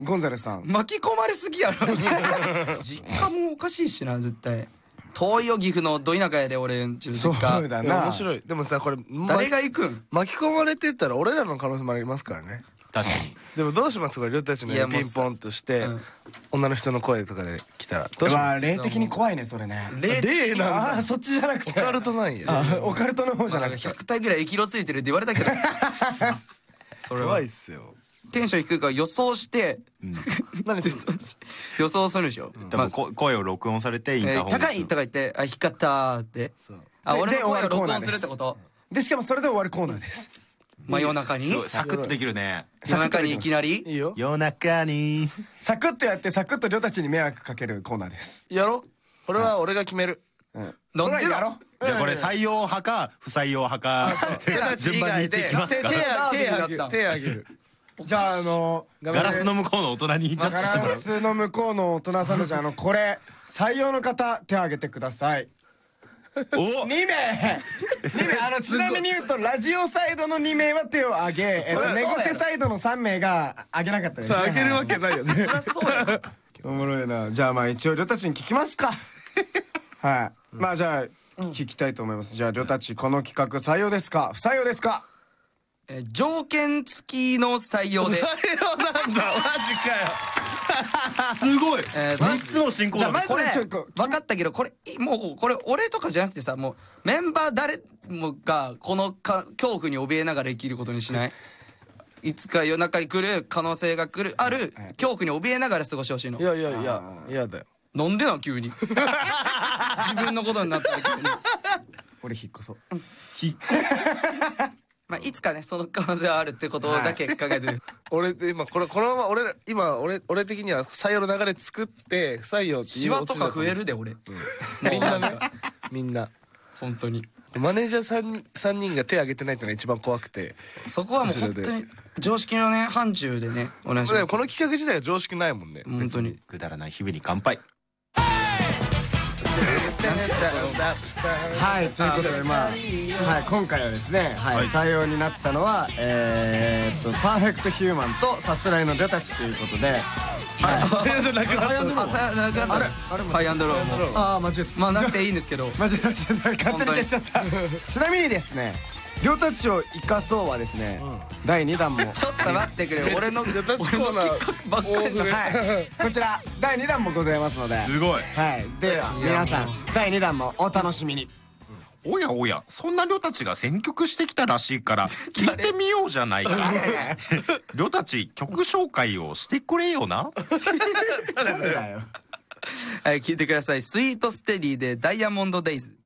ゴンザレスさん。 巻き込まれすぎやろ実家もおかしいしな絶対。遠いよ岐阜のど田舎やで俺んちの実家。 そうだな。 面白い。でもさこれ誰が行くん。 巻き込まれてったら俺らの可能性もありますからね。 確かに。 でもどうしますこれりょうたちのピンポンとして女の人の声とかで来たらどうします。 霊的に怖いねそれね。 霊なんだ。 あ、そっちじゃなくてオカルトなんや。 オカルトの方じゃなくて 100体ぐらい液色ついてるって言われたけどそれは怖いっすよ。 テンション低いから予想して何する予想するでしょ。 多分声を録音されてインターホン高いとか言ってあ光ったって俺の声を録音するってこと。 でしかもそれで終わるコーナーです。 真夜中にサクッとできるね。 夜中にいきなりいいよ。 夜中にサクッとやってサクッとりょうたちに迷惑かけるコーナーです。 やろ。これは俺が決める。 なんでやろ。 じゃあこれ採用派か不採用派か順番に言っていきますか。 手あげる。 じゃあガラスの向こうの大人にジャッジしてもらう。 ガラスの向こうの大人さんのじゃこれ採用の方手を挙げてください。 お 2名ちなみに言うとラジオサイドの2名は手を挙げ、ネゴセサイドの3名が挙げなかったですね。 挙げるわけないよね。 おもろいな。じゃあまあ一応りょうたちに聞きますか。はい。まあじゃあ聞きたいと思います。じゃありょうたちこの企画採用ですか不採用ですか。 条件付きの採用で。 採用なんだ。マジかよ。 すごい。3つの進行だ。 これ分かったけどこれもうこれ俺とかじゃなくてさもうメンバー誰もがこの恐怖に怯えながら生きることにしない。いつか夜中に来る可能性がある恐怖に怯えながら過ごしてほしいの。 いや嫌だよ。 なんでなん急に自分のことになったら急に俺引っ越そう。 まあいつかねその可能性はあるってことだけ考えてる。 俺今このまま俺的には採用の流れ作って不採用っていうシワとか増えるで俺。 みんなねみんな本当にマネージャー3人が手挙げてないってのが一番怖くて、 そこはもう本当に常識のね範疇でねお願いします。 この企画自体が常識ないもんね。 本当にくだらない日々に乾杯。 はい、ということで今回はですね採用になったのはパーフェクトヒューマンとさすらいのりょたちということで。 ハイアンドローもああ間違えた。 まあなくていいんですけど間違えました。勝手に消しちゃった。ちなみにですねりょうたちを生かそうはですね第2弾もちょっと待ってくれ。俺の企画ばっかりだ。 こちら第2弾もございますので。 すごい。 はいでは皆さん第2弾もお楽しみに。 おやおや、そんなりょうたちが選曲してきたらしいから聞いてみようじゃないか。りょうたち曲紹介をしてくれよな。 誰だよ。 はい聞いてください。スイートステディでダイヤモンドデイズ。